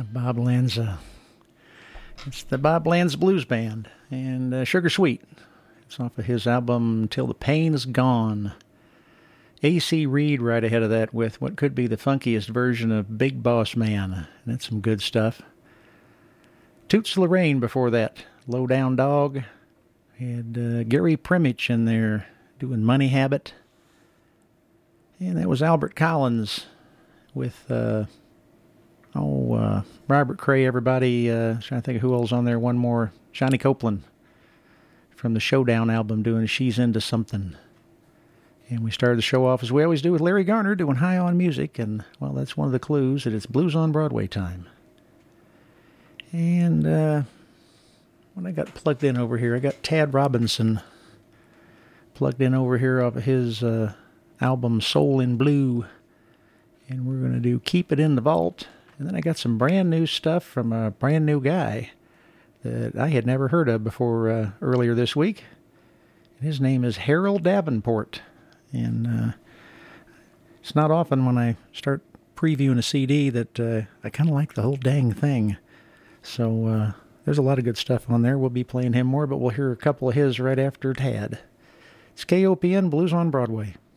Bob Lanza. It's the Bob Lanza Blues Band and Sugar Sweet. It's off of his album Till the Pain Is Gone. A.C. Reed right ahead of that with what could be the funkiest version of Big Boss Man. That's some good stuff. Toots Lorraine before that. Low Down Dog. Had Gary Primich in there doing Money Habit. And that was Albert Collins with, Robert Cray, everybody. Trying to think of who else on there. One more. Johnny Copeland from the Showdown album doing She's Into Something. And we started the show off as we always do with Larry Garner doing High on Music. And, well, that's one of the clues that it's Blues on Broadway time. And when I got plugged in over here, I got Tad Robinson plugged in over here off of his album Soul in Blue. And we're going to do Keep It in the Vault. And then I got some brand new stuff from a brand new guy that I had never heard of before earlier this week. And his name is Harold Davenport. And it's not often when I start previewing a CD that I kind of like the whole dang thing. So there's a lot of good stuff on there. We'll be playing him more, but we'll hear a couple of his right after Tad. It's KOPN Blues on Broadway.